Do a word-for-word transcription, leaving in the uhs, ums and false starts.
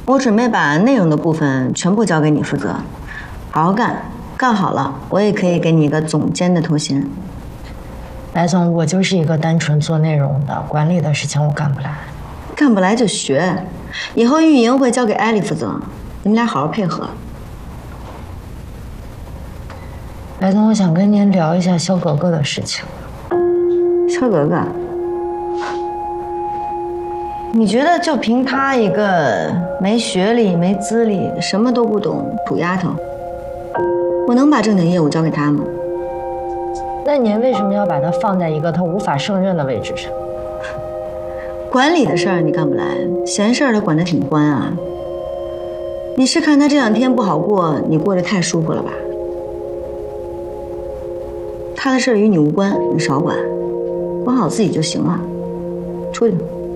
我准备把内容的部分全部交给你负责，好好干，干好了，我也可以给你一个总监的头衔。 白总，我就是一个单纯做内容的，管理的事情我干不来。 干不来就学，以后运营会交给艾莉负责，你们俩好好配合。 白总，我想跟您聊一下肖格格的事情。 肖格格，你觉得就凭她一个没学历、没资历、什么都不懂土丫头，我能把正经业务交给她吗？ 那您为什么要把她放在一个她无法胜任的位置上？ 管理的事儿你干不来，闲事儿她管得挺宽啊。你是看她这两天不好过，你过得太舒服了吧？她的事儿与你无关，你少管，管好自己就行了。出去。